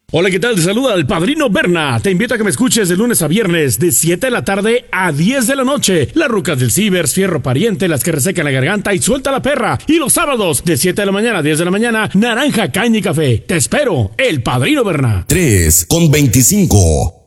Hola, ¿qué tal? Te saluda el Padrino Berna. Te invito a que me escuches de lunes a viernes, de 7 de la tarde a 10 de la noche. Las rucas del Cibers, Fierro Pariente, las que resecan la garganta y suelta la perra. Y los sábados, de 7 de la mañana a 10 de la mañana, naranja, caña y café. Te espero, el Padrino Berna. 3:25